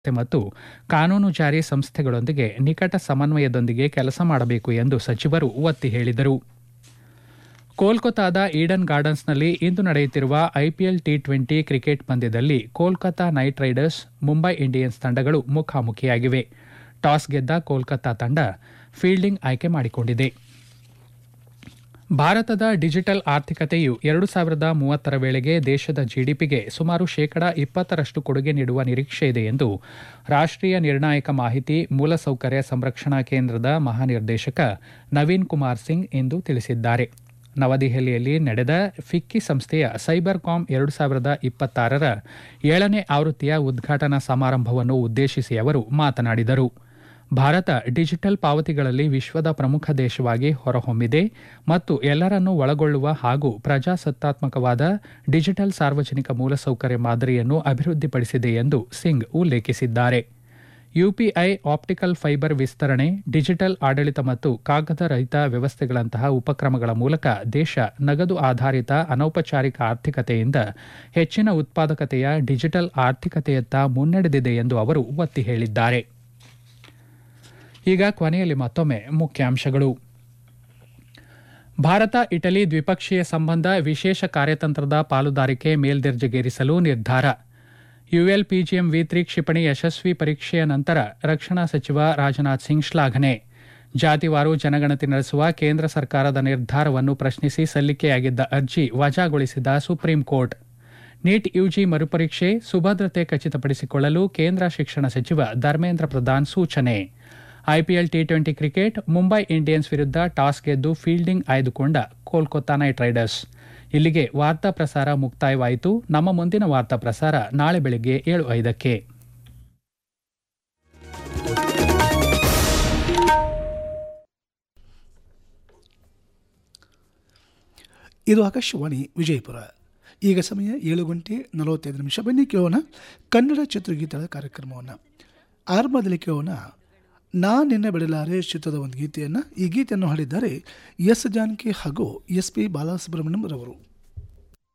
ಮತ್ತು ಕಾನೂನು ಜಾರಿ ಸಂಸ್ಥೆಗಳೊಂದಿಗೆ ನಿಕಟ ಸಮನ್ವಯದೊಂದಿಗೆ ಕೆಲಸ ಮಾಡಬೇಕು ಎಂದು ಸಚಿವರು ಒತ್ತಿ ಹೇಳಿದರು. ಕೋಲ್ಕತಾದ ಈಡನ್ ಗಾರ್ಡನ್ಸ್ನಲ್ಲಿ ಇಂದು ನಡೆಯುತ್ತಿರುವ ಐಪಿಎಲ್ ಟಿ20 ಕ್ರಿಕೆಟ್ ಪಂದ್ಯದಲ್ಲಿ Kolkata night Riders Mumbai Indians ತಂಡಗಳು ಮುಖಾಮುಖಿಯಾಗಿವೆ. ಟಾಸ್ ಗೆದ್ದ ಕೋಲ್ಕತಾ ತಂಡ ಫೀಲ್ಡಿಂಗ್ ಆಯ್ಕೆ ಮಾಡಿಕೊಂಡಿದೆ. ಭಾರತದ ಡಿಜಿಟಲ್ ಆರ್ಥಿಕತೆಯು 2030ರ ವೇಳೆಗೆ ದೇಶದ ಜಿಡಿಪಿಗೆ ಸುಮಾರು 20% ಕೊಡುಗೆ ನೀಡುವ ನಿರೀಕ್ಷೆಯಿದೆ ಎಂದು ರಾಷ್ಟ್ರೀಯ ನಿರ್ಣಾಯಕ ಮಾಹಿತಿ ಮೂಲಸೌಕರ್ಯ ಸಂರಕ್ಷಣಾ ಕೇಂದ್ರದ ಮಹಾನಿರ್ದೇಶಕ ನವೀನ್ ಕುಮಾರ್ ಸಿಂಗ್ ಇಂದು ತಿಳಿಸಿದ್ದಾರೆ. ನವದೆಹಲಿಯಲ್ಲಿ ನಡೆದ ಫಿಕ್ಕಿ ಸಂಸ್ಥೆಯ ಸೈಬರ್ಕಾಮ್ 2026ರ 7ನೇ ಆವೃತ್ತಿಯ ಉದ್ಘಾಟನಾ ಸಮಾರಂಭವನ್ನು ಉದ್ದೇಶಿಸಿ ಅವರು ಮಾತನಾಡಿದರು. ಭಾರತ ಡಿಜಿಟಲ್ ಪಾವತಿಗಳಲ್ಲಿ ವಿಶ್ವದ ಪ್ರಮುಖ ದೇಶವಾಗಿ ಹೊರಹೊಮ್ಮಿದೆ ಮತ್ತು ಎಲ್ಲರನ್ನೂ ಒಳಗೊಳ್ಳುವ ಹಾಗೂ ಪ್ರಜಾಸತ್ತಾತ್ಮಕವಾದ ಡಿಜಿಟಲ್ ಸಾರ್ವಜನಿಕ ಮೂಲಸೌಕರ್ಯ ಮಾದರಿಯನ್ನು ಅಭಿವೃದ್ಧಿಪಡಿಸಿದೆ ಎಂದು ಸಿಂಗ್ ಉಲ್ಲೇಖಿಸಿದ್ದಾರೆ. ಯುಪಿಐ, ಆಪ್ಟಿಕಲ್ ಫೈಬರ್ ವಿಸ್ತರಣೆ, ಡಿಜಿಟಲ್ ಆಡಳಿತ ಮತ್ತು ಕಾಗದ ರಹಿತ ವ್ಯವಸ್ಥೆಗಳಂತಹ ಉಪಕ್ರಮಗಳ ಮೂಲಕ ದೇಶ ನಗದು ಆಧಾರಿತ ಅನೌಪಚಾರಿಕ ಆರ್ಥಿಕತೆಯಿಂದ ಹೆಚ್ಚಿನ ಉತ್ಪಾದಕತೆಯ ಡಿಜಿಟಲ್ ಆರ್ಥಿಕತೆಯತ್ತ ಮುನ್ನಡೆದಿದೆ ಎಂದು ಅವರು ಒತ್ತಿ ಹೇಳಿದ್ದಾರೆ. ಈಗ ಕೊನೆಯಲ್ಲಿ ಮತ್ತೊಮ್ಮೆ ಮುಖ್ಯಾಂಶಗಳು. ಭಾರತ ಇಟಲಿ ದ್ವಿಪಕ್ಷೀಯ ಸಂಬಂಧ ವಿಶೇಷ ಕಾರ್ಯತಂತ್ರದ ಪಾಲುದಾರಿಕೆ ಮೇಲ್ದರ್ಜೆಗೇರಿಸಲು ನಿರ್ಧಾರ. ULPGM-V3 ಕ್ಷಿಪಣಿ ಯಶಸ್ವಿ ಪರೀಕ್ಷೆಯ ನಂತರ ರಕ್ಷಣಾ ಸಚಿವ ರಾಜನಾಥ್ ಸಿಂಗ್ ಶ್ಲಾಘನೆ. ಜಾತಿವಾರು ಜನಗಣತಿ ನಡೆಸುವ ಕೇಂದ್ರ ಸರ್ಕಾರದ ನಿರ್ಧಾರವನ್ನು ಪ್ರಶ್ನಿಸಿ ಸಲ್ಲಿಕೆಯಾಗಿದ್ದ ಅರ್ಜಿ ವಜಾಗೊಳಿಸಿದ ಸುಪ್ರೀಂ ಕೋರ್ಟ್. ನೀಟ್ ಯುಜಿ ಮರುಪರೀಕ್ಷೆ ಸುಭದ್ರತೆ ಖಚಿತಪಡಿಸಿಕೊಳ್ಳಲು ಕೇಂದ್ರ ಶಿಕ್ಷಣ ಸಚಿವ ಧರ್ಮೇಂದ್ರ ಪ್ರಧಾನ್ ಸೂಚನೆ. IPL T20 cricket Mumbai Indians ವಿರುದ್ಧ ಟಾಸ್ ಗೆದ್ದು ಫೀಲ್ಡಿಂಗ್ ಆಯ್ದುಕೊಂಡ ಕೋಲ್ಕತಾ ನೈಟ್ ರೈಡರ್ಸ್. ಇಲ್ಲಿಗೆ ವಾರ್ತಾ ಪ್ರಸಾರ ಮುಕ್ತಾಯವಾಯಿತು. ನಮ್ಮ ಮುಂದಿನ ವಾರ್ತಾ ಪ್ರಸಾರ ನಾಳೆ ಬೆಳಗ್ಗೆ 7:05ಕ್ಕೆ. ಇದು ಆಕಾಶವಾಣಿ ವಿಜಯಪುರ. ಈಗ ಸಮಯ 7:45. ಬನ್ನಿ ಕೇಳೋಣ ಕನ್ನಡ ಚಿತ್ರಗೀತೆಗಳ ಕಾರ್ಯಕ್ರಮವನ್ನು. ಆರಂಭದಲ್ಲಿ ಕೇಳೋಣ ನಾ ನಿನ್ನೆ ಬಿಡಲಾರೆ ಚಿತ್ರದ ಒಂದು ಗೀತೆಯನ್ನು. ಈ ಗೀತೆಯನ್ನು ಹಾಡಿದ್ದಾರೆ ಎಸ್ ಜಾನಕಿ ಹಾಗೂ SP ಬಾಲಸುಬ್ರಹ್ಮಣ್ಯಂ ರವರು.